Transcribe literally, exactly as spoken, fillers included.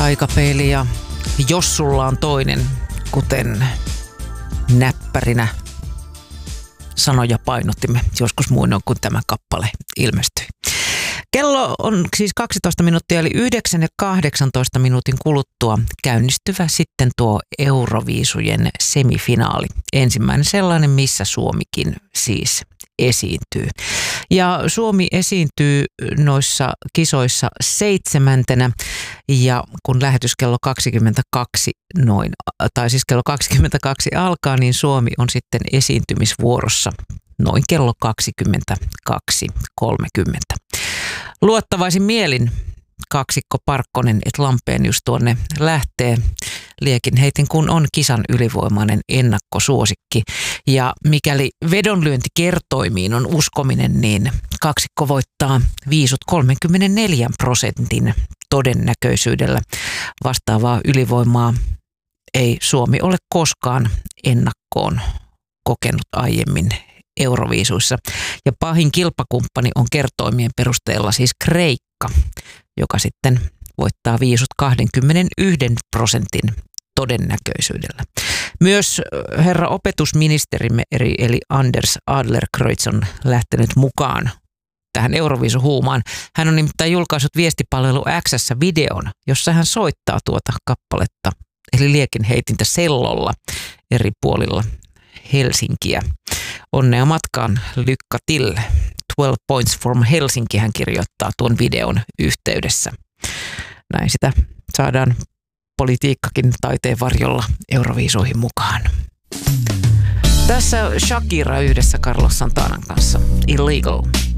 Taikapeili ja jos sulla on toinen, kuten näppärinä sanoja painottimme joskus muinoin, kun tämä kappale ilmestyi. Kello on siis kaksitoista minuuttia, eli yhdeksän ja kahdeksantoista minuutin kuluttua käynnistyvä sitten tuo Euroviisujen semifinaali. Ensimmäinen sellainen, missä Suomikin siis esiintyy. Ja Suomi esiintyy noissa kisoissa seitsemäntenä, ja kun lähetys kello kaksikymmentäkaksi noin, tai siis kello kaksikymmentäkaksi alkaa, niin Suomi on sitten esiintymisvuorossa noin kello kaksikymmentäkaksi kolmekymmentä. Luottavaisin mielin kaksikko Parkkonen et Lampenius tuonne lähtee liekin heitin, kun on kisan ylivoimainen ennakkosuosikki. Ja mikäli vedonlyöntikertoimiin on uskominen, niin kaksikko voittaa viisut kolmekymmentäneljä prosentin todennäköisyydellä. Vastaavaa ylivoimaa ei Suomi ole koskaan ennakkoon kokenut aiemmin Euroviisuissa. Ja pahin kilpakumppani on kertoimien perusteella siis Kreikka, joka sitten voittaa viisut kaksikymmentäyksi prosentin todennäköisyydellä. Myös herra opetusministerimme eli Anders Adlercreutz on lähtenyt mukaan tähän Euroviisuhuumaan. Hän on nimittäin julkaissut viestipalvelu X:ssä videon, jossa hän soittaa tuota kappaletta, eli liekin heitintä sellolla eri puolilla Helsinkiä. Onnea matkaan Lykka till. twelve points from Helsinki hän kirjoittaa tuon videon yhteydessä. Näin sitä saadaan politiikkakin taiteen varjolla Euroviisuihin mukaan. Tässä Shakira yhdessä Carlos Santanan kanssa. Illegal.